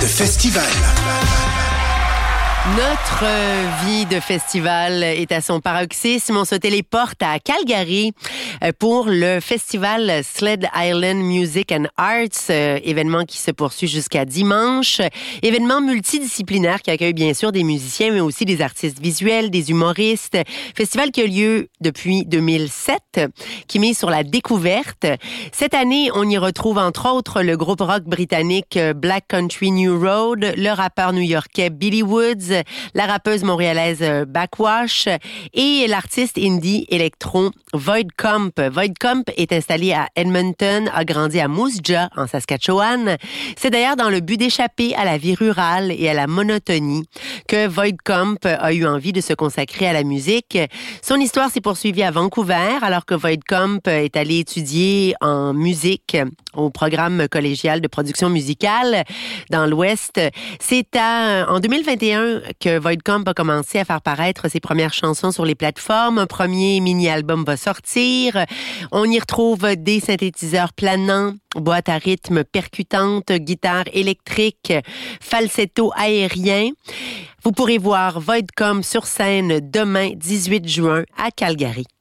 de festival. Notre vie de festival est à son paroxysme. On se téléporte à Calgary pour le festival Sled Island Music and Arts, événement qui se poursuit jusqu'à dimanche. Événement multidisciplinaire qui accueille bien sûr des musiciens, mais aussi des artistes visuels, des humoristes. Festival qui a lieu depuis 2007, qui mise sur la découverte. Cette année, on y retrouve entre autres le groupe rock britannique Black Country New Road, le rappeur new-yorkais Billy Woods, la rappeuse montréalaise Backwash et l'artiste indie électro Void Comp. Void Comp est installé à Edmonton, a grandi à Moose Jaw, en Saskatchewan. C'est d'ailleurs dans le but d'échapper à la vie rurale et à la monotonie que Void Comp a eu envie de se consacrer à la musique. Son histoire s'est poursuivie à Vancouver, alors que Void Comp est allé étudier en musique au programme collégial de production musicale dans l'Ouest. C'est en 2021 que Void Comp a commencé à faire paraître ses premières chansons sur les plateformes. Un premier mini-album va sortir. On y retrouve des synthétiseurs planants, boîtes à rythme percutantes, guitare électrique, falsetto aérien. Vous pourrez voir Void Comp sur scène demain, 18 juin, à Calgary.